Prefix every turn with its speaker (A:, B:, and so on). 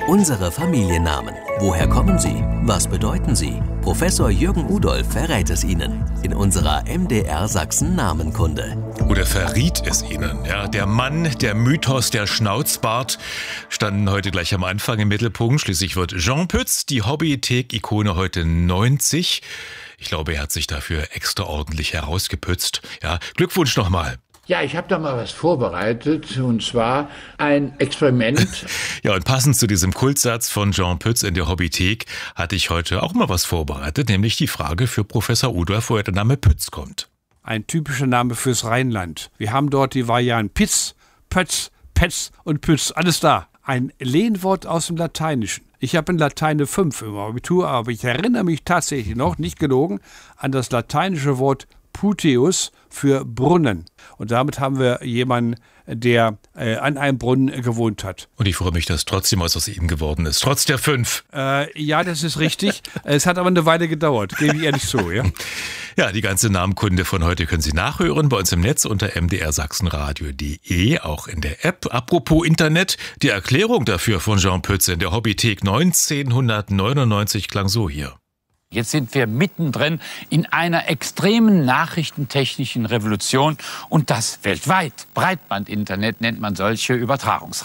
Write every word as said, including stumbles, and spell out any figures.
A: Unsere Familiennamen. Woher kommen sie? Was bedeuten sie? Professor Jürgen Udolph verrät es Ihnen in unserer M D R Sachsen Namenkunde.
B: Oder verriet es Ihnen. Ja, der Mann, der Mythos, der Schnauzbart standen heute gleich am Anfang im Mittelpunkt. Schließlich wird Jean Pütz, die Hobbythek-Ikone, heute neunzig. Ich glaube, er hat sich dafür extraordentlich herausgepützt. Ja, Glückwunsch nochmal.
C: Ja, ich habe da mal was vorbereitet, und zwar ein Experiment.
B: Ja, und passend zu diesem Kultsatz von Jean Pütz in der Hobbythek hatte ich heute auch mal was vorbereitet, nämlich die Frage für Professor Udolph, woher der Name Pütz kommt.
D: Ein typischer Name fürs Rheinland. Wir haben dort die Varianten Pitz, Pötz, Petz und Pütz, alles da. Ein Lehnwort aus dem Lateinischen. Ich habe in Latein eine fünf im Abitur, aber ich erinnere mich tatsächlich noch, nicht gelogen, an das lateinische Wort Puteus für Brunnen. Und damit haben wir jemanden, der äh, an einem Brunnen gewohnt hat.
B: Und ich freue mich, dass trotzdem was aus ihm geworden ist, trotz der fünf.
D: Äh, ja, das ist richtig. Es hat aber eine Weile gedauert, gebe ich ehrlich zu. Ja?
B: Ja, die ganze Namenkunde von heute können Sie nachhören bei uns im Netz unter m d r sachsenradio punkt d e, auch in der App. Apropos Internet, die Erklärung dafür von Jean Pütz in der Hobbythek neunzehnhundertneunundneunzig klang so hier.
E: Jetzt sind wir mittendrin in einer extremen nachrichtentechnischen Revolution und das weltweit. Breitbandinternet nennt man solche Übertragungsrate.